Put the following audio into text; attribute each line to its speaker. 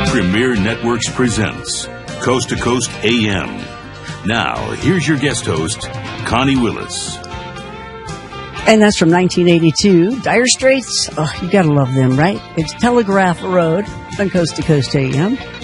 Speaker 1: Premier Networks presents Coast to Coast AM. Now, here's your guest host, Connie Willis.
Speaker 2: And that's from 1982. Dire Straits, oh, you gotta love them, right? It's Telegraph Road on Coast to Coast AM.